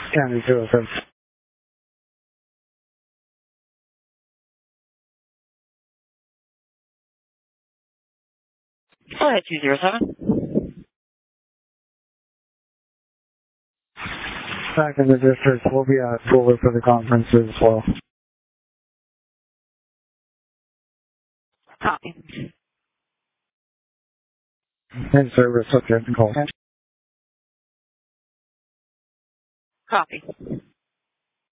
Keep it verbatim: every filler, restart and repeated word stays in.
County two oh seven. Go ahead, two zero seven. Back in the district, we'll be at Fuller for the conferences as well. Copy. In service, subject and call. Copy.